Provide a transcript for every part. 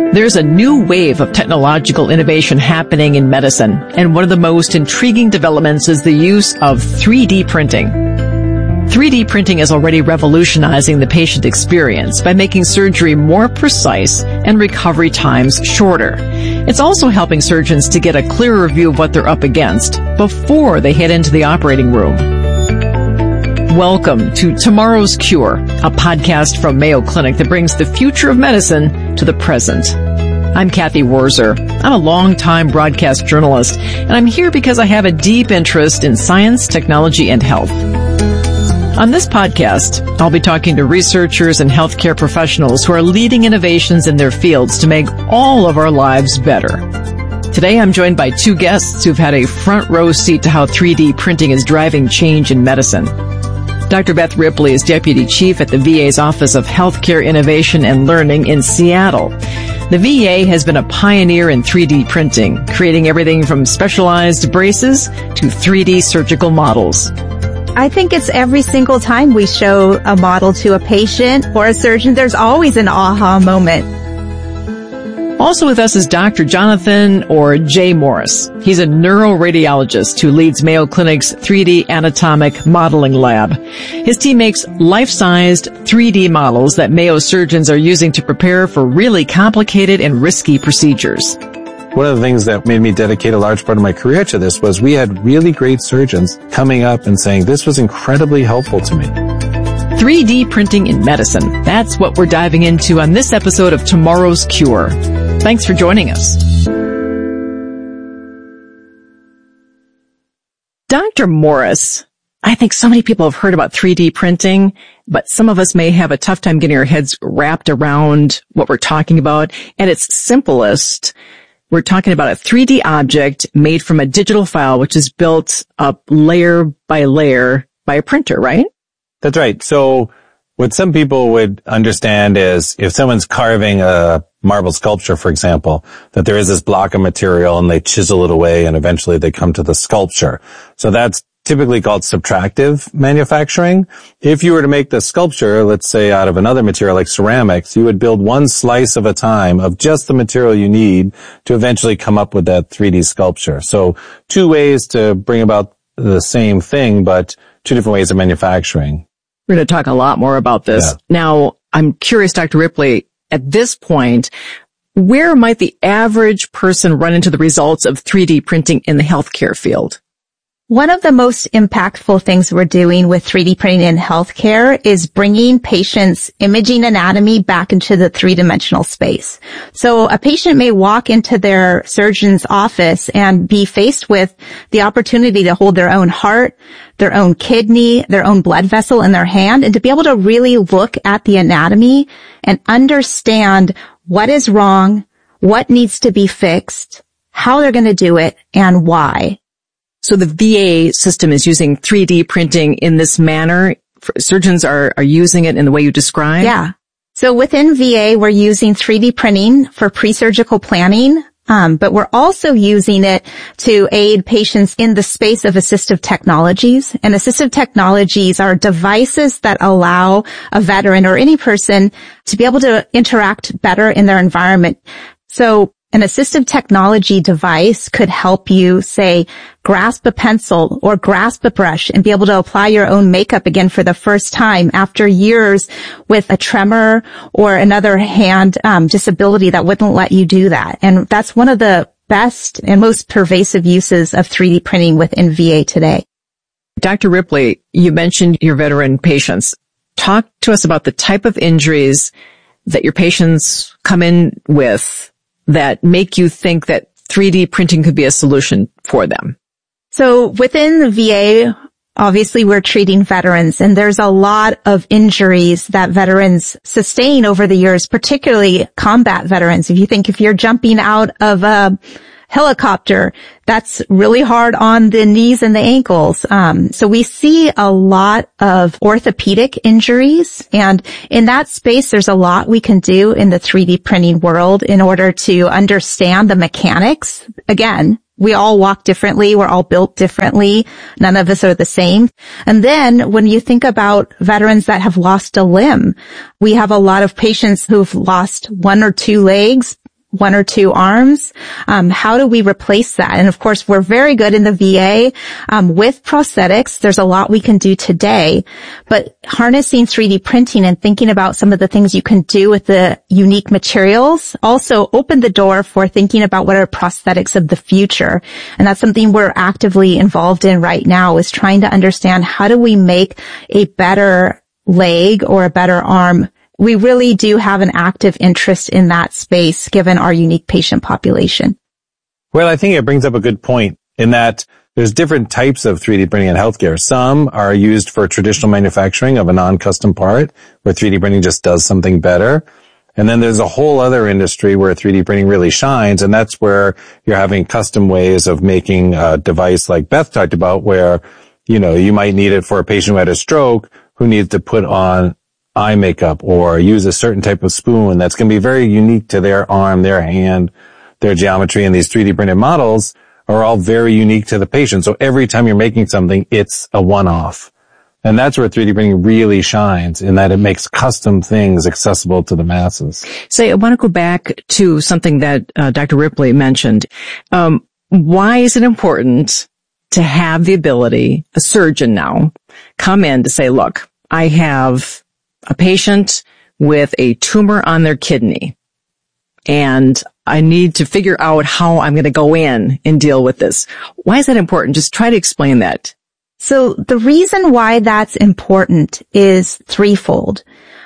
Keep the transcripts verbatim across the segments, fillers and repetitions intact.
There's a new wave of technological innovation happening in medicine, and one of the most intriguing developments is the use of three D printing. three D printing is already revolutionizing the patient experience by making surgery more precise and recovery times shorter. It's also helping surgeons to get a clearer view of what they're up against before they head into the operating room. Welcome to Tomorrow's Cure, a podcast from Mayo Clinic that brings the future of medicine to the present. I'm Kathy Wurzer. I'm a longtime broadcast journalist, and I'm here because I have a deep interest in science, technology, and health. On this podcast, I'll be talking to researchers and healthcare professionals who are leading innovations in their fields to make all of our lives better. Today, I'm joined by two guests who've had a front row seat to how three D printing is driving change in medicine. Doctor Beth Ripley is Deputy Chief at the V A's Office of Healthcare Innovation and Learning in Seattle. The V A has been a pioneer in three D printing, creating everything from specialized braces to three D surgical models. I think it's every single time we show a model to a patient or a surgeon, there's always an aha moment. Also with us is Doctor Jonathan, or Jay Morris. He's a neuroradiologist who leads Mayo Clinic's three D anatomic modeling lab. His team makes life-sized three D models that Mayo surgeons are using to prepare for really complicated and risky procedures. One of the things that made me dedicate a large part of my career to this was we had really great surgeons coming up and saying, this was incredibly helpful to me. three D printing in medicine. That's what we're diving into on this episode of Tomorrow's Cure. Thanks for joining us. Doctor Morris, I think so many people have heard about three D printing, but some of us may have a tough time getting our heads wrapped around what we're talking about. At its simplest, we're talking about a three D object made from a digital file, which is built up layer by layer by a printer, right? That's right. So what some people would understand is if someone's carving a marble sculpture, for example, that there is this block of material and they chisel it away and eventually they come to the sculpture. So that's typically called subtractive manufacturing. If you were to make the sculpture, let's say out of another material like ceramics, you would build one slice of a time of just the material you need to eventually come up with that three D sculpture. So two ways to bring about the same thing, but two different ways of manufacturing. We're going to talk a lot more about this. Yeah. Now, I'm curious, Doctor Ripley, at this point, where might the average person run into the results of three D printing in the healthcare field? One of the most impactful things we're doing with three D printing in healthcare is bringing patients' imaging anatomy back into the three-dimensional space. So a patient may walk into their surgeon's office and be faced with the opportunity to hold their own heart, their own kidney, their own blood vessel in their hand, and to be able to really look at the anatomy and understand what is wrong, what needs to be fixed, how they're going to do it, and why. So the V A system is using three D printing in this manner. Surgeons are, are using it in the way you described? Yeah. So within V A, we're using three D printing for pre-surgical planning, um, but we're also using it to aid patients in the space of assistive technologies. And assistive technologies are devices that allow a veteran or any person to be able to interact better in their environment. So an assistive technology device could help you, say, grasp a pencil or grasp a brush and be able to apply your own makeup again for the first time after years with a tremor or another hand um, disability that wouldn't let you do that. And that's one of the best and most pervasive uses of three D printing within V A today. Doctor Ripley, you mentioned your veteran patients. Talk to us about the type of injuries that your patients come in with that make you think that three D printing could be a solution for them? So within the V A, obviously we're treating veterans, and there's a lot of injuries that veterans sustain over the years, particularly combat veterans. If you think if you're jumping out of a helicopter, that's really hard on the knees and the ankles. Um, so we see a lot of orthopedic injuries, and in that space, there's a lot we can do in the three D printing world in order to understand the mechanics. Again, we all walk differently. We're all built differently. None of us are the same. And then when you think about veterans that have lost a limb, we have a lot of patients who've lost one or two legs, one or two arms. Um, how do we replace that? And of course, we're very good in the V A um, with prosthetics. There's a lot we can do today, but harnessing three D printing and thinking about some of the things you can do with the unique materials also open the door for thinking about what are prosthetics of the future. And that's something we're actively involved in right now, is trying to understand how do we make a better leg or a better arm. We really do have an active interest in that space given our unique patient population. Well, I think it brings up a good point in that there's different types of three D printing in healthcare. Some are used for traditional manufacturing of a non-custom part where three D printing just does something better. And then there's a whole other industry where three D printing really shines, and that's where you're having custom ways of making a device like Beth talked about, where, you know, you might need it for a patient who had a stroke who needs to put on eye makeup or use a certain type of spoon that's going to be very unique to their arm, their hand, their geometry. And these three D printed models are all very unique to the patient. So every time you're making something, it's a one-off. And that's where three D printing really shines, in that it makes custom things accessible to the masses. So I want to go back to something that uh, Doctor Ripley mentioned. Um, why is it important to have the ability, a surgeon now, come in to say, look, I have a patient with a tumor on their kidney, and I need to figure out how I'm going to go in and deal with this. Why is that important? Just try to explain that. So the reason why that's important is threefold.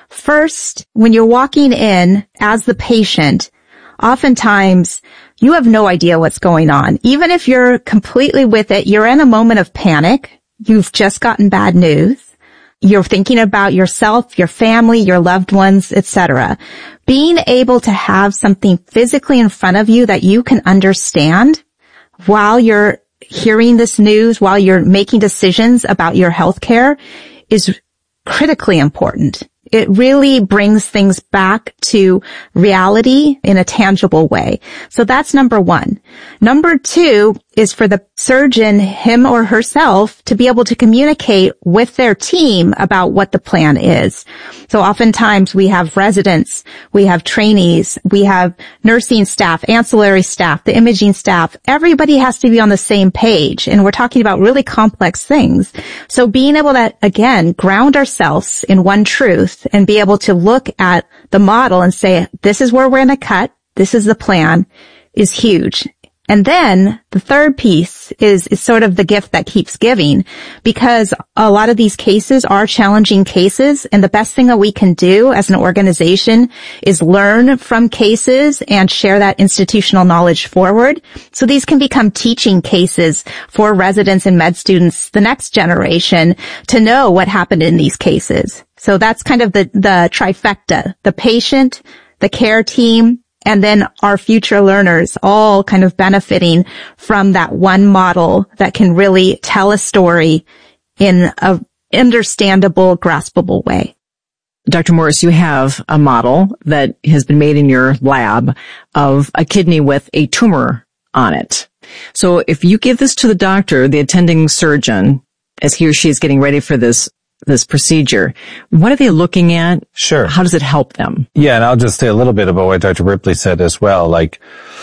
First, when you're walking in as the patient, oftentimes you have no idea what's going on. Even if you're completely with it, you're in a moment of panic. You've just gotten bad news. You're thinking about yourself, your family, your loved ones, et cetera. Being able to have something physically in front of you that you can understand while you're hearing this news, while you're making decisions about your health care, is critically important. It really brings things back to reality in a tangible way. So that's number one. Number two is for the surgeon, him or herself, to be able to communicate with their team about what the plan is. So oftentimes we have residents, we have trainees, we have nursing staff, ancillary staff, the imaging staff. Everybody has to be on the same page, and we're talking about really complex things. So being able to, again, ground ourselves in one truth and be able to look at the model and say, this is where we're going to cut, this is the plan, is huge. And then the third piece is, is sort of the gift that keeps giving, because a lot of these cases are challenging cases, and the best thing that we can do as an organization is learn from cases and share that institutional knowledge forward. So these can become teaching cases for residents and med students, the next generation, to know what happened in these cases. So that's kind of the, the trifecta, the patient, the care team, and then our future learners, all kind of benefiting from that one model that can really tell a story in a understandable, graspable way. Doctor Morris, you have a model that has been made in your lab of a kidney with a tumor on it. So if you give this to the doctor, the attending surgeon, as he or she is getting ready for this this procedure, what are they looking at? Sure. How does it help them? Yeah, and I'll just say a little bit about what Doctor Ripley said as well. Like,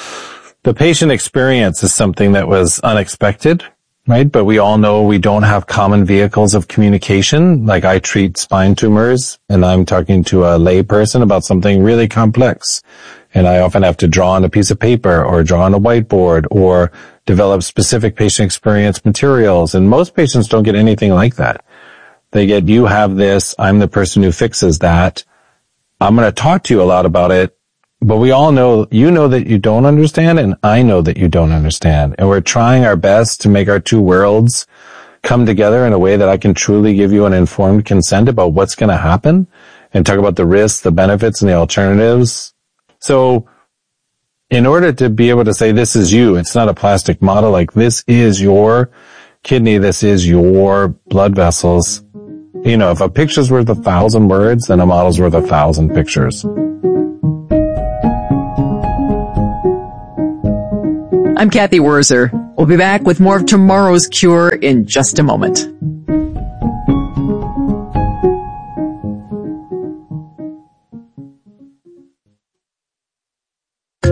the patient experience is something that was unexpected, right? But we all know we don't have common vehicles of communication. Like, I treat spine tumors, and I'm talking to a lay person about something really complex. And I often have to draw on a piece of paper or draw on a whiteboard or develop specific patient experience materials. And most patients don't get anything like that. They get, you have this, I'm the person who fixes that. I'm going to talk to you a lot about it, but we all know, you know that you don't understand, and I know that you don't understand. And we're trying our best to make our two worlds come together in a way that I can truly give you an informed consent about what's going to happen and talk about the risks, the benefits, and the alternatives. So in order to be able to say, this is you, it's not a plastic model, like, this is your kidney, this is your blood vessels. You know, if a picture's worth a thousand words, then a model's worth a thousand pictures. I'm Kathy Wurzer. We'll be back with more of Tomorrow's Cure in just a moment.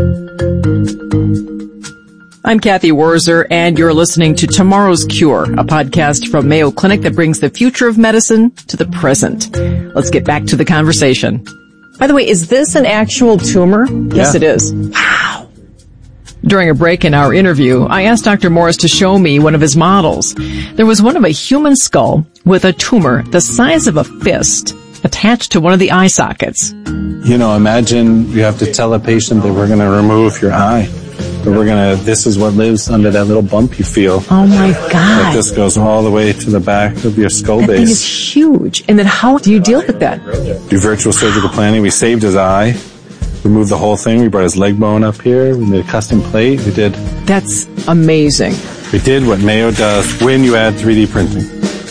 I'm Kathy Wurzer, and you're listening to Tomorrow's Cure, a podcast from Mayo Clinic that brings the future of medicine to the present. Let's get back to the conversation. By the way, is this an actual tumor? Yes, Yeah. it is. Wow. During a break in our interview, I asked Doctor Morris to show me one of his models. There was one of a human skull with a tumor the size of a fist attached to one of the eye sockets. You know, imagine you have to tell a patient that we're going to remove your eye. That we're going to, this is what lives under that little bump you feel. Oh my God. That this goes all the way to the back of your skull That thing base. is huge. And then how do you deal with that? Do virtual surgical planning. We saved his eye. Removed the whole thing. We brought his leg bone up here. We made a custom plate. We did, That's amazing. we did what Mayo does when you add three D printing.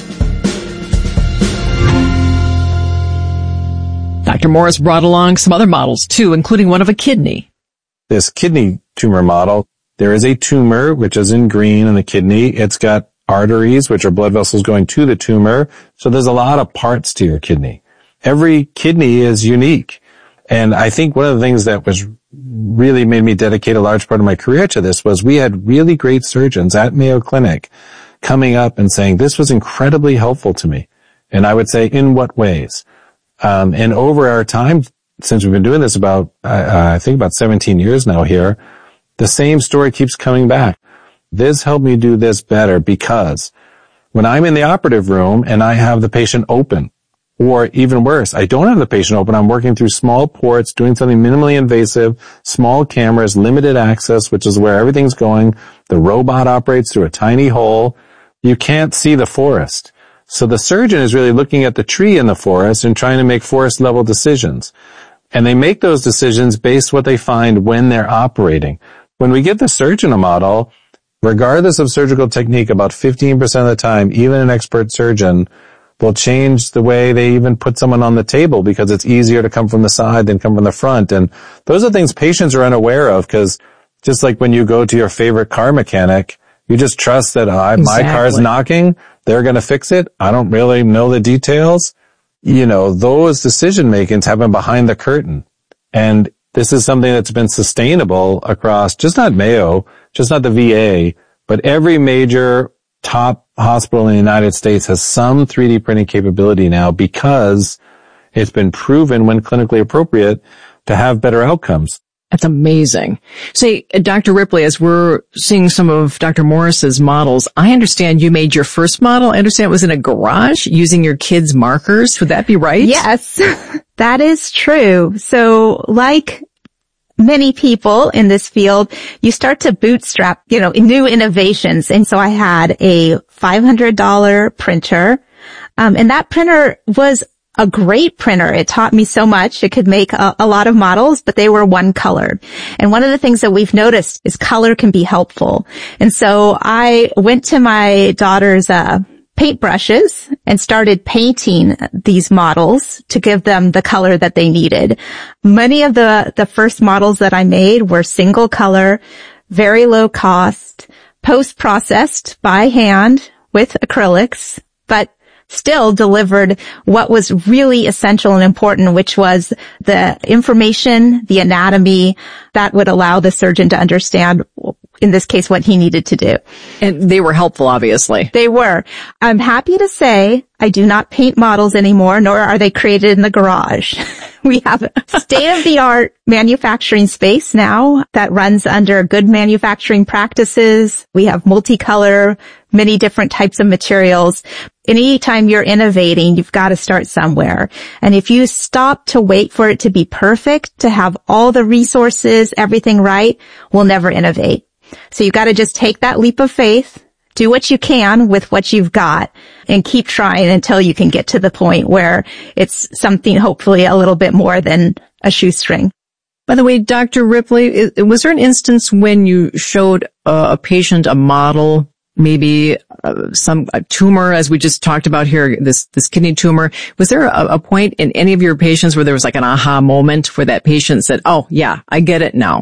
Doctor Morris brought along some other models too, including one of a kidney. This kidney tumor model, there is a tumor, which is in green in the kidney. It's got arteries, which are blood vessels going to the tumor. So there's a lot of parts to your kidney. Every kidney is unique. And I think one of the things that was really made me dedicate a large part of my career to this was we had really great surgeons at Mayo Clinic coming up and saying, this was incredibly helpful to me. And I would say, in what ways? Um, and over our time, since we've been doing this about, uh, I think about seventeen years now here, the same story keeps coming back. This helped me do this better because when I'm in the operative room and I have the patient open, or even worse, I don't have the patient open, I'm working through small ports, doing something minimally invasive, small cameras, limited access, which is where everything's going. The robot operates through a tiny hole. You can't see the forest. So the surgeon is really looking at the tree in the forest and trying to make forest level decisions. And they make those decisions based what they find when they're operating. When we give the surgeon a model, regardless of surgical technique, about fifteen percent of the time, even an expert surgeon will change the way they even put someone on the table because it's easier to come from the side than come from the front. And those are things patients are unaware of because just like when you go to your favorite car mechanic, you just trust that uh, Exactly. my car's knocking, they're going to fix it. I don't really know the details. You know, those decision makings happen behind the curtain. And this is something that's been sustainable across just not Mayo, just not the V A, but every major top hospital in the United States has some three D printing capability now because it's been proven when clinically appropriate to have better outcomes. That's amazing. Say, Doctor Ripley, as we're seeing some of Doctor Morris's models, I understand you made your first model. I understand it was in a garage using your kids' markers. Would that be right? Yes, that is true. So like many people in this field, you start to bootstrap, you know, new innovations. And so I had a five hundred dollars printer. Um, and that printer was a great printer. It taught me so much. It could make a, a lot of models, but they were one colored. And one of the things that we've noticed is color can be helpful. And so I went to my daughter's, uh, paintbrushes and started painting these models to give them the color that they needed. Many of the, the first models that I made were single color, very low cost, post-processed by hand with acrylics, but still delivered what was really essential and important, which was the information, the anatomy that would allow the surgeon to understand, in this case, what he needed to do. And they were helpful, obviously. They were. I'm happy to say I do not paint models anymore, nor are they created in the garage. We have a state-of-the-art manufacturing space now that runs under good manufacturing practices. We have multicolor, many different types of materials. Anytime you're innovating, you've got to start somewhere. And if you stop to wait for it to be perfect, to have all the resources, everything right, we'll never innovate. So you've got to just take that leap of faith, do what you can with what you've got, and keep trying until you can get to the point where it's something hopefully a little bit more than a shoestring. By the way, Doctor Ripley, was there an instance when you showed a patient a model, maybe uh, some a tumor, as we just talked about here, this this kidney tumor? Was there a, a point in any of your patients where there was like an aha moment where that patient said, "Oh, yeah, I get it now"?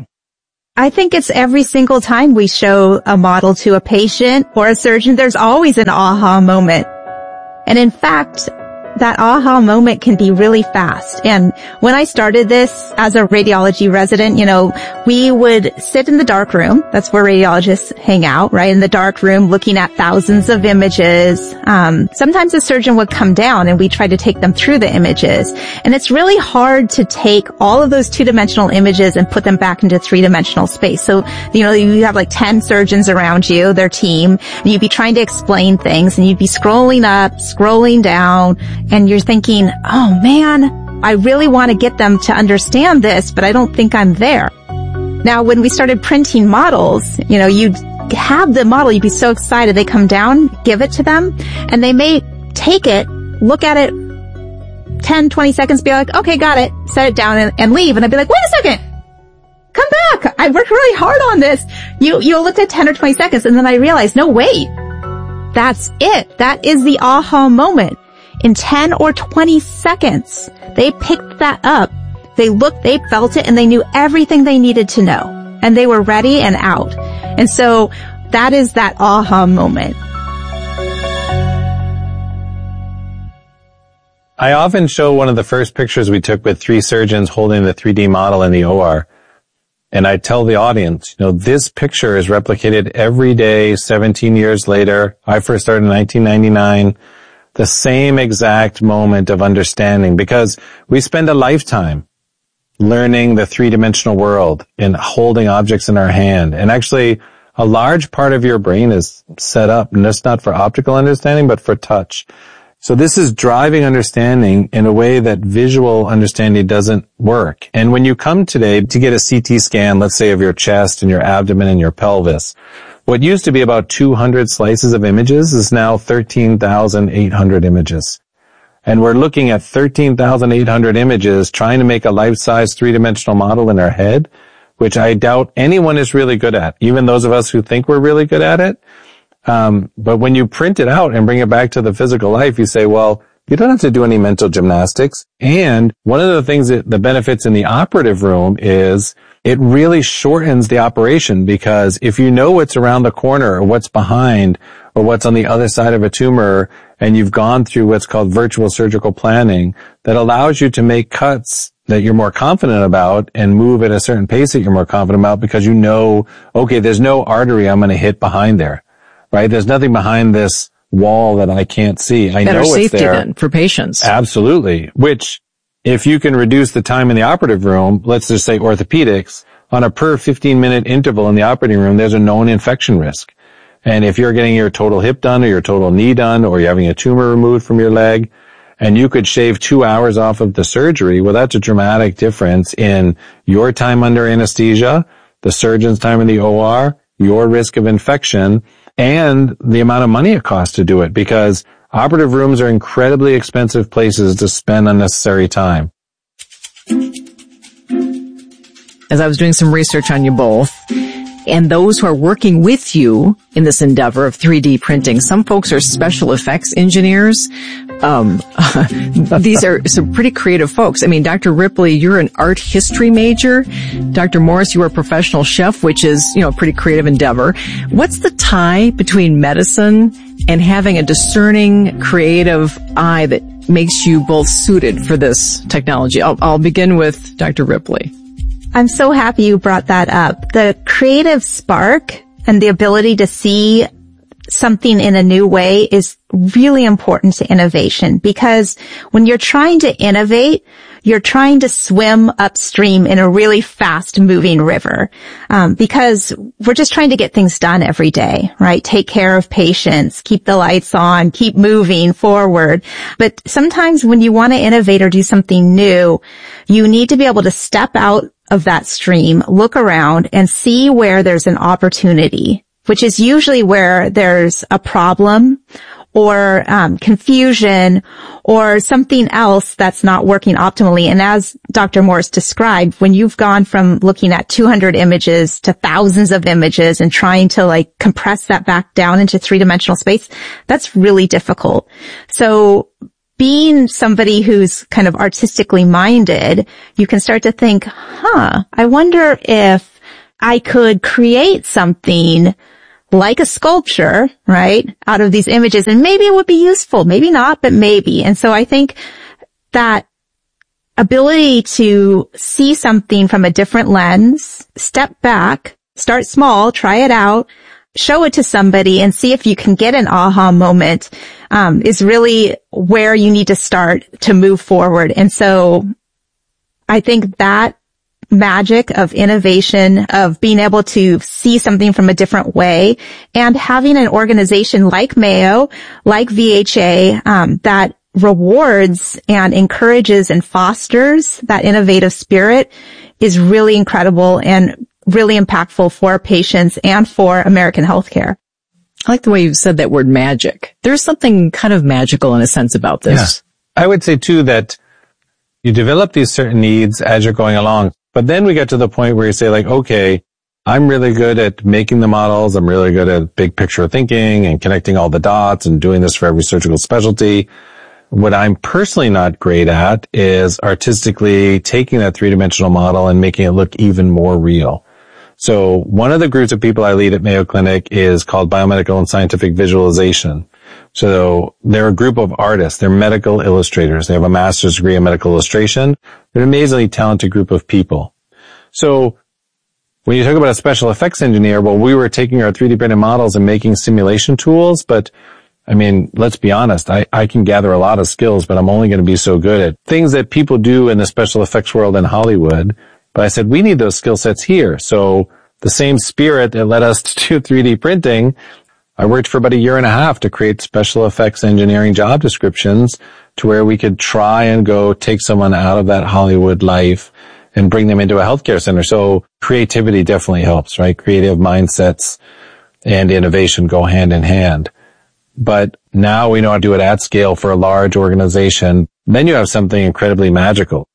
I think it's every single time we show a model to a patient or a surgeon, there's always an aha moment. And in fact, that aha moment can be really fast. And when I started this as a radiology resident, you know, we would sit in the dark room. That's where radiologists hang out, right? In the dark room, looking at thousands of images. Um, sometimes a surgeon would come down and we try to take them through the images. And it's really hard to take all of those two-dimensional images and put them back into three-dimensional space. So, you know, you have like ten surgeons around you, their team, and you'd be trying to explain things and you'd be scrolling up, scrolling down, and you're thinking, oh man, I really want to get them to understand this, but I don't think I'm there. Now, when we started printing models, you know, you'd have the model, you'd be so excited. They come down, give it to them, and they may take it, look at it ten, twenty seconds, be like, okay, got it, set it down and, and leave. And I'd be like, wait a second, come back. I worked really hard on this. You, you looked at ten or twenty seconds, and then I realized, no, wait, that's it. That is the aha moment. In ten or twenty seconds, they picked that up. They looked, they felt it, and they knew everything they needed to know. And they were ready and out. And so that is that aha moment. I often show one of the first pictures we took with three surgeons holding the three D model in the O R. And I tell the audience, you know, this picture is replicated every day, seventeen years later. I first started in nineteen ninety-nine. The same exact moment of understanding, because we spend a lifetime learning the three-dimensional world and holding objects in our hand. And actually, a large part of your brain is set up, just not for optical understanding, but for touch. So this is driving understanding in a way that visual understanding doesn't work. And when you come today to get a C T scan, let's say of your chest and your abdomen and your pelvis, what used to be about two hundred slices of images is now thirteen thousand eight hundred images. And we're looking at thirteen thousand eight hundred images, trying to make a life-size three-dimensional model in our head, which I doubt anyone is really good at, even those of us who think we're really good at it. Um, but when you print it out and bring it back to the physical life, you say, well, you don't have to do any mental gymnastics. And one of the things that the benefits in the operative room is it really shortens the operation, because if you know what's around the corner or what's behind or what's on the other side of a tumor, and you've gone through what's called virtual surgical planning, that allows you to make cuts that you're more confident about and move at a certain pace that you're more confident about, because you know, okay, there's no artery I'm going to hit behind there, right? There's nothing behind this wall that I can't see. I Better know it's safety there. then for patients. Absolutely. Which, if you can reduce the time in the operative room, let's just say orthopedics, on a per fifteen minute interval in the operating room, there's a known infection risk. And if you're getting your total hip done or your total knee done, or you're having a tumor removed from your leg, and you could shave two hours off of the surgery, well, that's a dramatic difference in your time under anesthesia, the surgeon's time in the O R, your risk of infection, and the amount of money it costs to do it, because operative rooms are incredibly expensive places to spend unnecessary time. As I was doing some research on you both, and those who are working with you in this endeavor of three D printing, some folks are special effects engineers. Um, these are some pretty creative folks. I mean, Doctor Ripley, you're an art history major. Doctor Morris, you are a professional chef, which is, you know, a pretty creative endeavor. What's the tie between medicine and having a discerning, creative eye that makes you both suited for this technology? I'll, I'll begin with Doctor Ripley. I'm so happy you brought that up. The creative spark and the ability to see something in a new way is really important to innovation, because when you're trying to innovate, you're trying to swim upstream in a really fast moving river, um, because we're just trying to get things done every day, right? Take care of patients, keep the lights on, keep moving forward. But sometimes when you want to innovate or do something new, you need to be able to step out of that stream, look around and see where there's an opportunity, which is usually where there's a problem or um, confusion or something else that's not working optimally. And as Doctor Morris described, when you've gone from looking at two hundred images to thousands of images and trying to like compress that back down into three-dimensional space, that's really difficult. So being somebody who's kind of artistically minded, you can start to think, huh, I wonder if I could create something like a sculpture, right, out of these images. And maybe it would be useful, maybe not, but maybe. And so I think that ability to see something from a different lens, step back, start small, try it out, show it to somebody and see if you can get an aha moment, um, is really where you need to start to move forward. And so I think that magic of innovation, of being able to see something from a different way, and having an organization like Mayo, like V H A, um, that rewards and encourages and fosters that innovative spirit is really incredible and really impactful for patients and for American healthcare. I like the way you've said that word magic. There's something kind of magical in a sense about this. Yeah. I would say too that you develop these certain needs as you're going along, but then we get to the point where you say like, okay, I'm really good at making the models. I'm really good at big picture thinking and connecting all the dots and doing this for every surgical specialty. What I'm personally not great at is artistically taking that three-dimensional model and making it look even more real. So one of the groups of people I lead at Mayo Clinic is called Biomedical and Scientific Visualization. So they're a group of artists. They're medical illustrators. They have a master's degree in medical illustration. They're an amazingly talented group of people. So when you talk about a special effects engineer, well, we were taking our three D printed models and making simulation tools, but I mean, let's be honest, I, I can gather a lot of skills, but I'm only going to be so good at things that people do in the special effects world in Hollywood. But I said, we need those skill sets here. So the same spirit that led us to do three D printing, I worked for about a year and a half to create special effects engineering job descriptions to where we could try and go take someone out of that Hollywood life and bring them into a healthcare center. So creativity definitely helps, right? Creative mindsets and innovation go hand in hand. But now we know how to do it at scale for a large organization. Then you have something incredibly magical.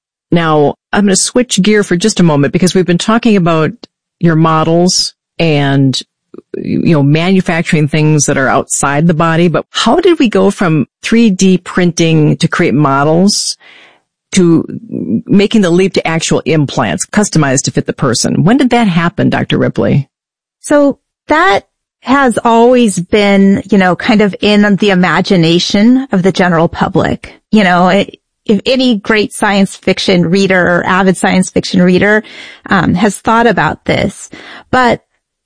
Now, I'm going to switch gear for just a moment because we've been talking about your models and, you know, manufacturing things that are outside the body. But how did we go from three D printing to create models to making the leap to actual implants customized to fit the person? When did that happen, Doctor Ripley? So that has always been, you know, kind of in the imagination of the general public. You know, it, if any great science fiction reader or avid science fiction reader um, has thought about this, but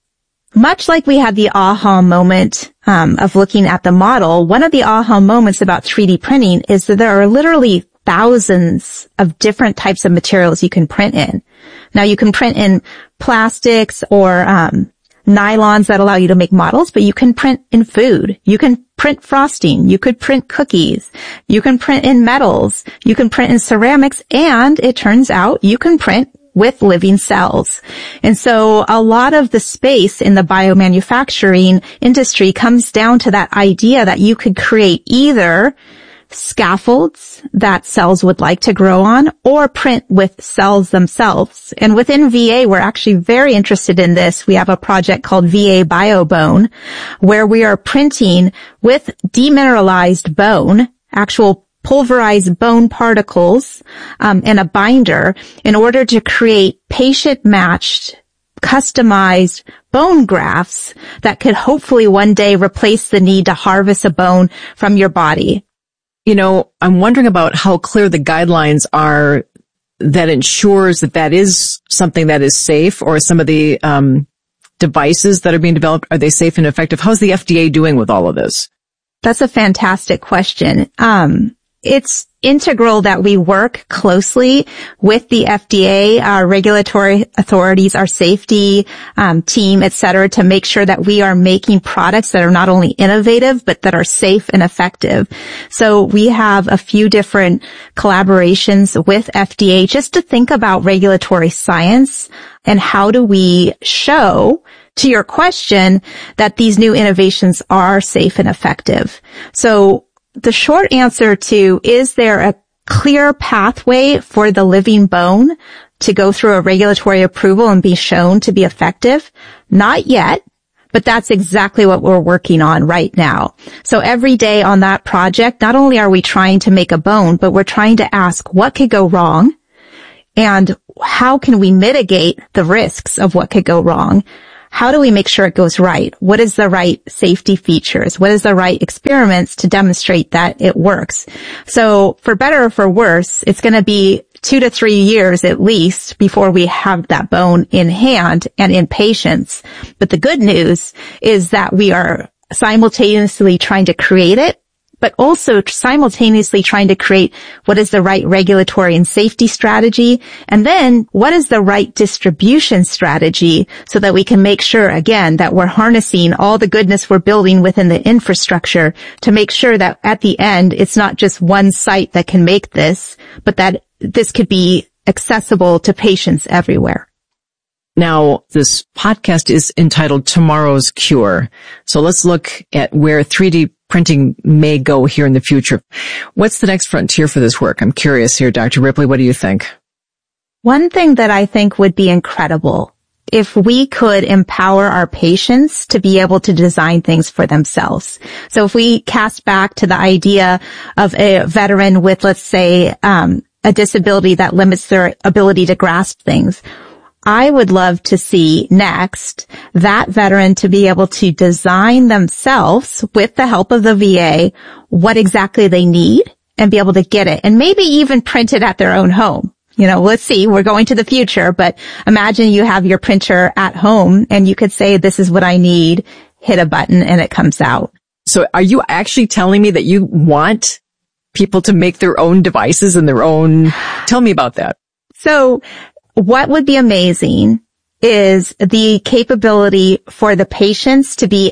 much like we had the aha moment um, of looking at the model, one of the aha moments about three D printing is that there are literally thousands of different types of materials you can print in. Now, you can print in plastics or um nylons that allow you to make models, but you can print in food. You can print frosting. You could print cookies. You can print in metals. You can print in ceramics. And it turns out you can print with living cells. And so a lot of the space in the biomanufacturing industry comes down to that idea that you could create either scaffolds that cells would like to grow on or print with cells themselves. And within V A, we're actually very interested in this. We have a project called V A BioBone where we are printing with demineralized bone, actual pulverized bone particles, um, and a binder in order to create patient-matched, customized bone grafts that could hopefully one day replace the need to harvest a bone from your body. You know, I'm wondering about how clear the guidelines are that ensures that that is something that is safe, or some of the um devices that are being developed, are they safe and effective? How's the F D A doing with all of this? That's a fantastic question. Um, it's integral that we work closely with the F D A, our regulatory authorities, our safety um, team, et cetera, to make sure that we are making products that are not only innovative, but that are safe and effective. So we have a few different collaborations with F D A just to think about regulatory science and how do we show, to your question, that these new innovations are safe and effective. So the short answer to, is there a clear pathway for the living bone to go through a regulatory approval and be shown to be effective? Not yet, but that's exactly what we're working on right now. So every day on that project, not only are we trying to make a bone, but we're trying to ask what could go wrong and how can we mitigate the risks of what could go wrong? how do we make sure it goes right? What is the right safety features? What is the right experiments to demonstrate that it works? So for better or for worse, it's going to be two to three years at least before we have that bone in hand and in patients. But the good news is that we are simultaneously trying to create it, but also simultaneously trying to create what is the right regulatory and safety strategy, and then what is the right distribution strategy so that we can make sure, again, that we're harnessing all the goodness we're building within the infrastructure to make sure that at the end, it's not just one site that can make this, but that this could be accessible to patients everywhere. Now, this podcast is entitled Tomorrow's Cure. So let's look at where three D printing may go here in the future. What's the next frontier for this work? I'm curious here, Doctor Ripley. What do you think? One thing that I think would be incredible if we could empower our patients to be able to design things for themselves. So if we cast back to the idea of a veteran with, let's say, um, a disability that limits their ability to grasp things, I would love to see next that veteran to be able to design themselves with the help of the V A what exactly they need and be able to get it and maybe even print it at their own home. You know, let's see, we're going to the future, but imagine you have your printer at home and you could say, this is what I need, hit a button and it comes out. So are you actually telling me that you want people to make their own devices and their own? Tell me about that. So what would be amazing is the capability for the patients to be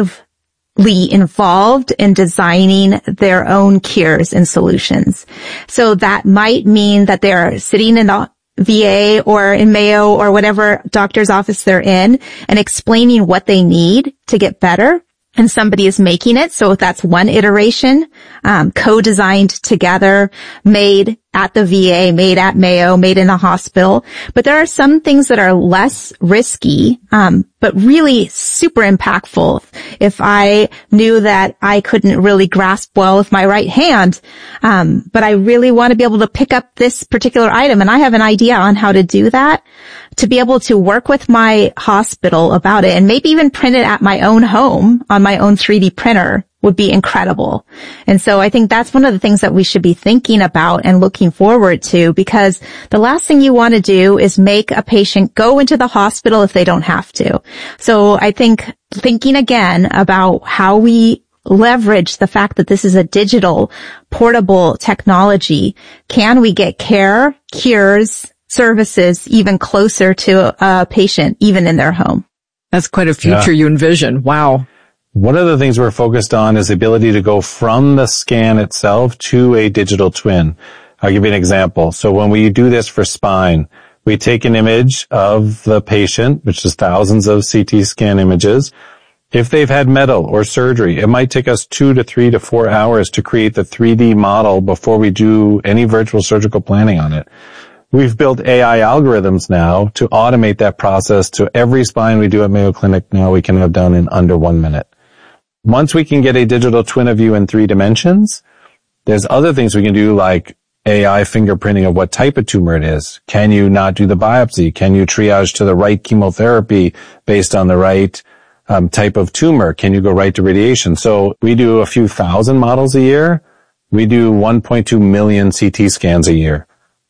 actively involved in designing their own cures and solutions. So that might mean that they're sitting in the V A or in Mayo or whatever doctor's office they're in and explaining what they need to get better. And somebody is making it. So that's one iteration, um, co-designed together, made at the V A, made at Mayo, made in a hospital. But there are some things that are less risky, um, but really super impactful. If I knew that I couldn't really grasp well with my right hand, um, but I really want to be able to pick up this particular item, and I have an idea on how to do that, to be able to work with my hospital about it and maybe even print it at my own home on my own three D printer would be incredible. And so I think that's one of the things that we should be thinking about and looking forward to, because the last thing you want to do is make a patient go into the hospital if they don't have to. So I think thinking again about how we leverage the fact that this is a digital, portable technology. Can we get care, cures, services even closer to a patient, even in their home? That's quite a future yeah. you envision. Wow. One of the things we're focused on is the ability to go from the scan itself to a digital twin. I'll give you an example. So when we do this for spine, we take an image of the patient, which is thousands of C T scan images. If they've had metal or surgery, it might take us two to three to four hours to create the three D model before we do any virtual surgical planning on it. We've built A I algorithms now to automate that process to every spine we do at Mayo Clinic now we can have done in under one minute. Once we can get a digital twin of you in three dimensions, there's other things we can do like A I fingerprinting of what type of tumor it is. Can you not do the biopsy? Can you triage to the right chemotherapy based on the right um, type of tumor? Can you go right to radiation? So we do a few thousand models a year. We do one point two million C T scans a year.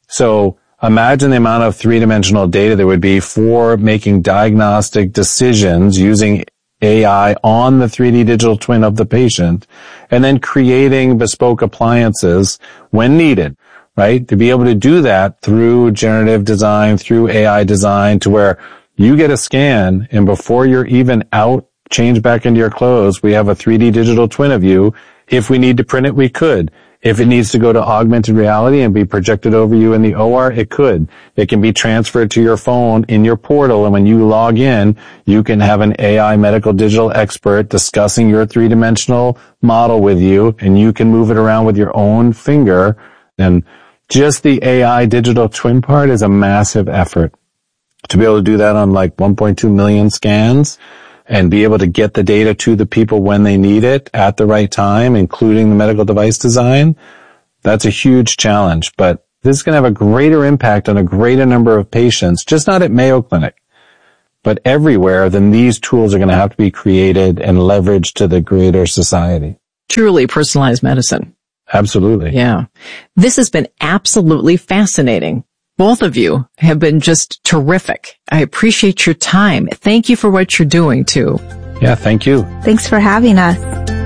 So imagine the amount of three-dimensional data there would be for making diagnostic decisions using A I on the three D digital twin of the patient, and then creating bespoke appliances when needed, right? To be able to do that through generative design, through A I design, to where you get a scan and before you're even out, change back into your clothes, we have a three D digital twin of you. If we need to print it, we could. If it needs to go to augmented reality and be projected over you in the O R, it could. It can be transferred to your phone in your portal, and when you log in, you can have an A I medical digital expert discussing your three-dimensional model with you, and you can move it around with your own finger. And just the A I digital twin part is a massive effort. To be able to do that on like one point two million scans, and be able to get the data to the people when they need it at the right time, including the medical device design, that's a huge challenge. But this is going to have a greater impact on a greater number of patients, just not at Mayo Clinic, but everywhere, then these tools are going to have to be created and leveraged to the greater society. Truly personalized medicine. Absolutely. Yeah. This has been absolutely fascinating. Both of you have been just terrific. I appreciate your time. Thank you for what you're doing, too. Yeah, thank you. Thanks for having us.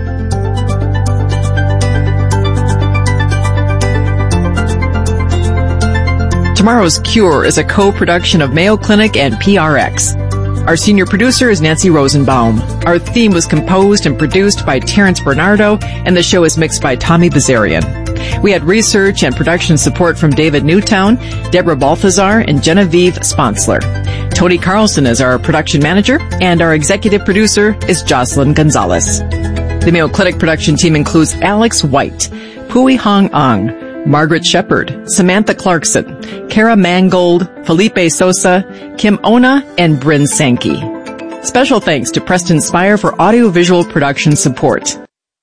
Tomorrow's Cure is a co-production of Mayo Clinic and P R X. Our senior producer is Nancy Rosenbaum. Our theme was composed and produced by Terrence Bernardo, and the show is mixed by Tommy Bazarian. We had research and production support from David Newtown, Deborah Balthazar, and Genevieve Sponsler. Tony Carlson is our production manager, and our executive producer is Jocelyn Gonzalez. The Mayo Clinic production team includes Alex White, Pui Hong Ang, Margaret Shepard, Samantha Clarkson, Kara Mangold, Felipe Sosa, Kim Ona, and Bryn Sankey. Special thanks to Preston Spire for audiovisual production support.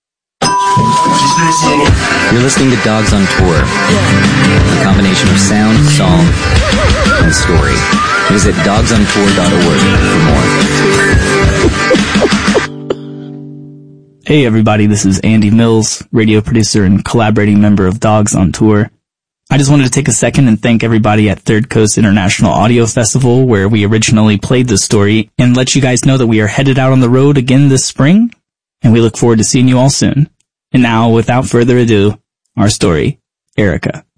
You're listening to Dogs on Tour, a combination of sound, song, and story. Visit dogs on tour dot org for more. Hey everybody, this is Andy Mills, radio producer and collaborating member of Dogs on Tour. I just wanted to take a second and thank everybody at Third Coast International Audio Festival, where we originally played this story, and let you guys know that we are headed out on the road again this spring, and we look forward to seeing you all soon. And now, without further ado, our story, Erica.